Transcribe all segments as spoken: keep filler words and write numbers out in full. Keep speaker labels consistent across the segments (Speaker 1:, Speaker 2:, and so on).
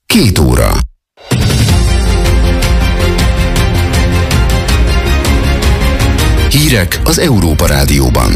Speaker 1: Két óra. Hírek az Európa Rádióban.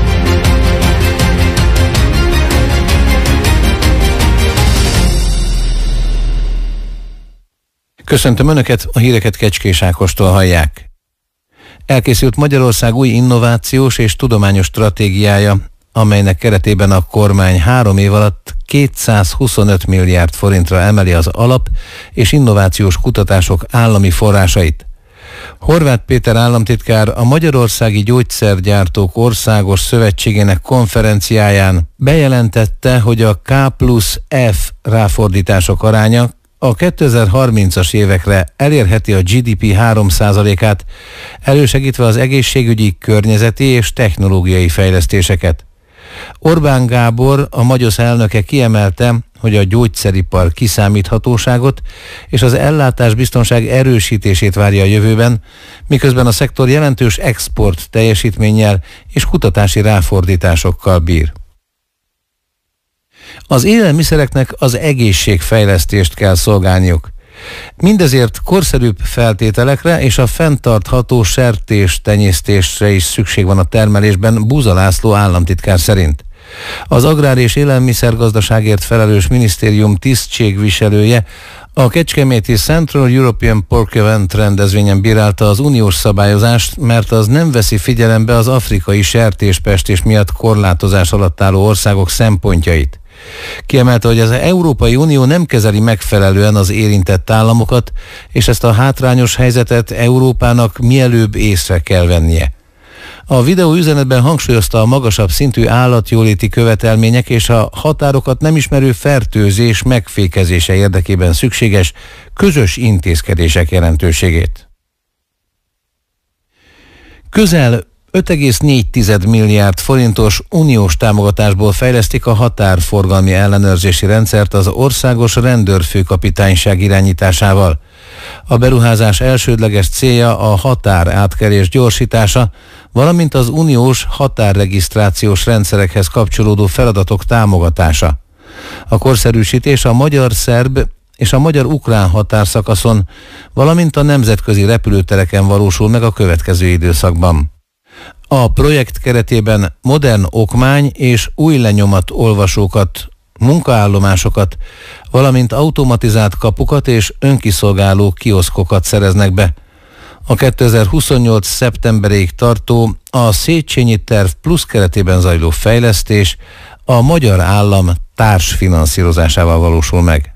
Speaker 2: Köszöntöm Önöket, a híreket Kecskés Ákostól hallják. Elkészült Magyarország új innovációs és tudományos stratégiája, amelynek keretében a kormány három év alatt kétszázhuszonöt milliárd forintra emeli az alap- és innovációs kutatások állami forrásait. Horváth Péter államtitkár a Magyarországi Gyógyszergyártók Országos Szövetségének konferenciáján bejelentette, hogy a K plusz F ráfordítások aránya a kétezer-harmincas évekre elérheti a gé dé pé három százalékát, elősegítve az egészségügyi, környezeti és technológiai fejlesztéseket. Orbán Gábor, a Magyarország elnöke kiemelte, hogy a gyógyszeripar kiszámíthatóságot és az ellátásbiztonság erősítését várja a jövőben, miközben a szektor jelentős export teljesítménnyel és kutatási ráfordításokkal bír. Az élelmiszereknek az egészségfejlesztést kell szolgálniuk. Mindezért korszerűbb feltételekre és a fenntartható sertés tenyésztésre is szükség van a termelésben, Buza László államtitkár szerint. Az agrár- és élelmiszergazdaságért felelős minisztérium tisztségviselője a kecskeméti Central European Pork Event rendezvényen bírálta az uniós szabályozást, mert az nem veszi figyelembe az afrikai sertéspestés miatt korlátozás alatt álló országok szempontjait. Kiemelte, hogy az Európai Unió nem kezeli megfelelően az érintett államokat, és ezt a hátrányos helyzetet Európának mielőbb észre kell vennie. A videóüzenetben hangsúlyozta a magasabb szintű állatjóléti követelmények és a határokat nem ismerő fertőzés megfékezése érdekében szükséges közös intézkedések jelentőségét. Közel öt egész négy milliárd forintos uniós támogatásból fejlesztik a határforgalmi ellenőrzési rendszert az országos rendőrfőkapitányság irányításával. A beruházás elsődleges célja a határ átkelés gyorsítása, valamint az uniós határregisztrációs rendszerekhez kapcsolódó feladatok támogatása. A korszerűsítés a magyar-szerb és a magyar-ukrán határszakaszon, valamint a nemzetközi repülőtereken valósul meg a következő időszakban. A projekt keretében modern okmány és új lenyomat olvasókat, munkaállomásokat, valamint automatizált kapukat és önkiszolgáló kioszkokat szereznek be. A kétezer-huszonnyolc szeptemberéig tartó a Széchenyi Terv Plusz keretében zajló fejlesztés a magyar állam társfinanszírozásával valósul meg.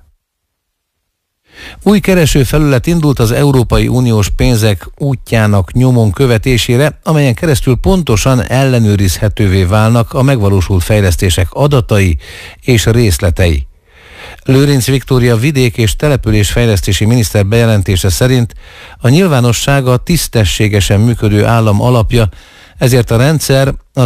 Speaker 2: Új keresőfelület indult az Európai Uniós pénzek útjának nyomon követésére, amelyen keresztül pontosan ellenőrizhetővé válnak a megvalósult fejlesztések adatai és részletei. Lőrinc Viktória vidék- és településfejlesztési miniszter bejelentése szerint a nyilvánosság a tisztességesen működő állam alapja, ezért a rendszer a